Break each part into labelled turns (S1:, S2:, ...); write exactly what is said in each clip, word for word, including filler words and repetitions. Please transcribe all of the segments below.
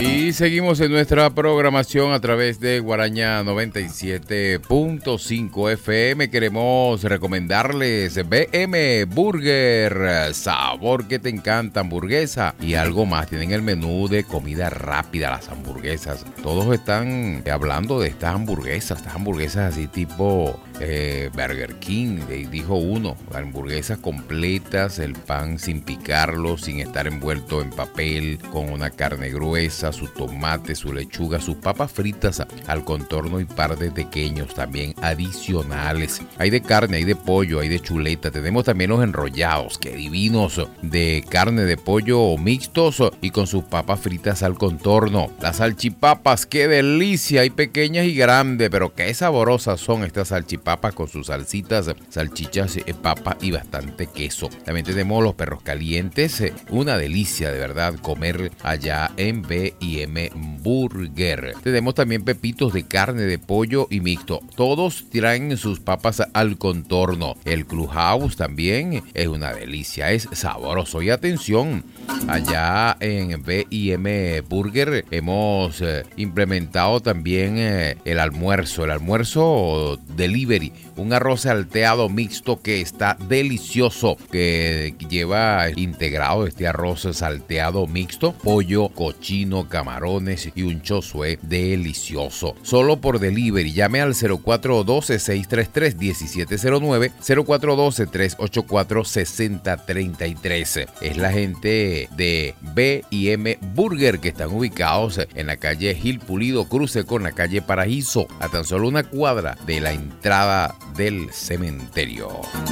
S1: Y seguimos en nuestra programación a través de Guaraña noventa y siete punto cinco F M. Queremos recomendarles B M Burger, sabor que te encanta, hamburguesa y algo más. Tienen el menú de comida rápida, las hamburguesas. Todos están hablando de estas hamburguesas, estas hamburguesas así tipo eh, Burger King, dijo uno. Hamburguesas completas, el pan sin picarlo, sin estar envuelto en papel, con una carne gruesa, su tomate, su lechuga, sus papas fritas al contorno y par de pequeños también adicionales. Hay de carne, hay de pollo, hay de chuleta. Tenemos también los enrollados, que divinos, de carne de pollo mixtos y con sus papas fritas al contorno. Las salchipapas, qué delicia, hay pequeñas y grandes, pero qué saborosas son estas salchipapas con sus salsitas, salchichas, papa y bastante queso. También tenemos los perros calientes, una delicia de verdad comer allá en B M Burger. Tenemos también pepitos de carne de pollo y mixto. Todos traen sus papas al contorno. El Clubhouse también es una delicia, es sabroso. Y atención, allá en B M Burger hemos eh, implementado también eh, el almuerzo, el almuerzo delivery, un arroz salteado mixto que está delicioso, que lleva integrado este arroz salteado mixto, pollo, cochino, camarones y un chosué delicioso. Solo por delivery, llame al cero cuatro uno dos, seis tres tres, uno siete cero nueve, cero cuatro uno dos, tres ocho cuatro, seis cero tres tres. Es la gente de B M Burger, que están ubicados en la calle Gil Pulido, cruce con la calle Paraíso, a tan solo una cuadra de la entrada del cementerio.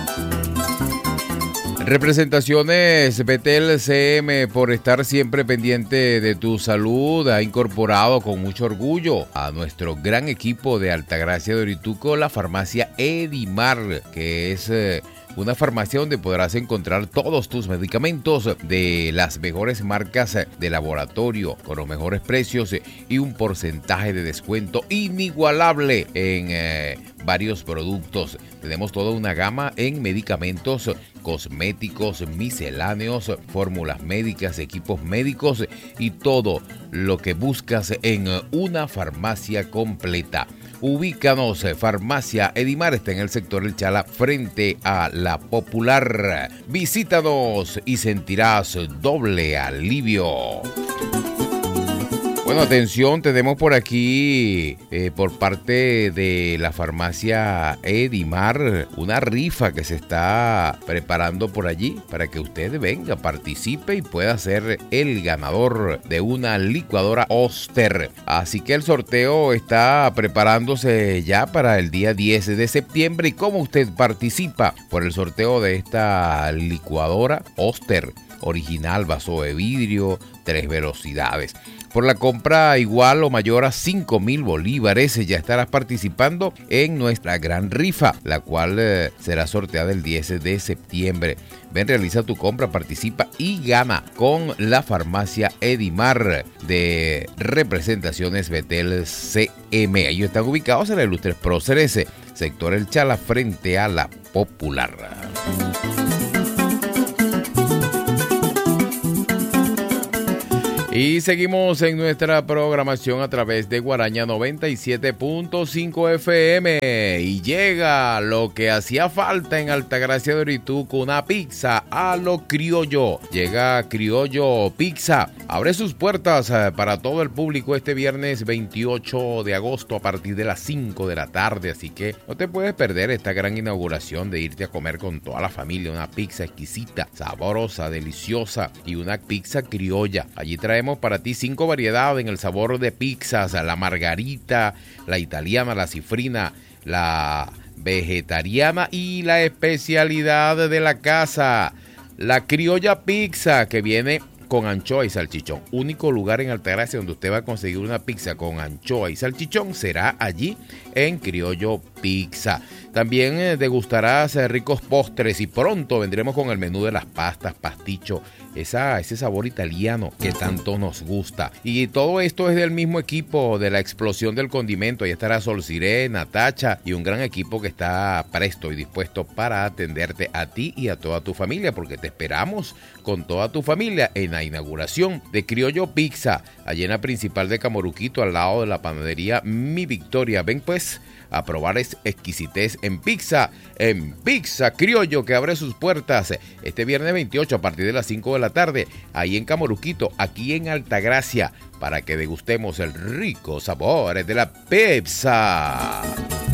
S1: Representaciones Betel C M, por estar siempre pendiente de tu salud, ha incorporado con mucho orgullo a nuestro gran equipo de Altagracia de Orituco la farmacia Edimar, que es eh, una farmacia donde podrás encontrar todos tus medicamentos de las mejores marcas de laboratorio, con los mejores precios y un porcentaje de descuento inigualable en eh, varios productos. Tenemos toda una gama en medicamentos, cosméticos, misceláneos, fórmulas médicas, equipos médicos y todo lo que buscas en una farmacia completa. Ubícanos, Farmacia Edimar está en el sector El Chala, frente a La Popular. Visítanos y sentirás doble alivio. Bueno, atención, tenemos por aquí, eh, por parte de la farmacia Edimar, una rifa que se está preparando por allí para que usted venga, participe y pueda ser el ganador de una licuadora Oster. Así que el sorteo está preparándose ya para el día diez de septiembre. ¿Y cómo usted participa por el sorteo de esta licuadora Oster? Original, vaso de vidrio, tres velocidades. Por la compra igual o mayor a cinco mil bolívares ya estarás participando en nuestra gran rifa, la cual eh, será sorteada el diez de septiembre. Ven, realiza tu compra, participa y gana con la farmacia Edimar de Representaciones Betel C M. Ellos están ubicados en la Ilustres Próceres, sector El Chala, frente a La Popular. Y seguimos en nuestra programación a través de Guaraña noventa y siete punto cinco F M. Y llega lo que hacía falta en Altagracia de Orituco, una pizza a lo criollo. Llega Criollo Pizza. Abre sus puertas para todo el público este viernes veintiocho de agosto a partir de las cinco de la tarde. Así que no te puedes perder esta gran inauguración de irte a comer con toda la familia. Una pizza exquisita, sabrosa, deliciosa y una pizza criolla. Allí traemos para ti cinco variedades en el sabor de pizzas: la margarita, la italiana, la cifrina, la vegetariana y la especialidad de la casa, la criolla pizza, que viene con anchoa y salchichón. Único lugar en Altagracia donde usted va a conseguir una pizza con anchoa y salchichón será allí en Criollo Pizza. También eh, degustarás eh, ricos postres y pronto vendremos con el menú de las pastas, pasticho, esa, ese sabor italiano que tanto nos gusta. Y todo esto es del mismo equipo de la explosión del condimento. Ahí estará Sol Siré, Natacha y un gran equipo que está presto y dispuesto para atenderte a ti y a toda tu familia, porque te esperamos con toda tu familia en la inauguración de Criollo Pizza, allí en la principal de Camoruquito, al lado de la panadería Mi Victoria. Ven pues a probar es exquisitez en pizza, en Pizza Criollo, que abre sus puertas este viernes veintiocho a partir de las cinco de la tarde, ahí en Camoruquito, aquí en Altagracia, para que degustemos el rico sabor de la pizza.